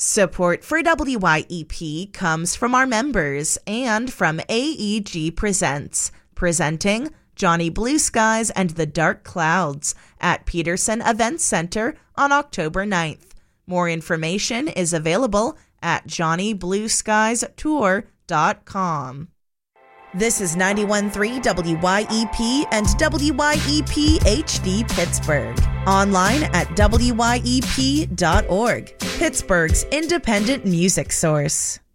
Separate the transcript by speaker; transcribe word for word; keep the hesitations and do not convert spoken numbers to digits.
Speaker 1: Support for W Y E P comes from our members and from A E G Presents, presenting Johnny Blue Skies and the Dark Clouds at Peterson Events Center on October ninth. More information is available at johnny blue skies tour dot com. This is ninety-one point three W Y E P and W Y E P H D Pittsburgh. Online at W Y E P dot org, Pittsburgh's independent music source.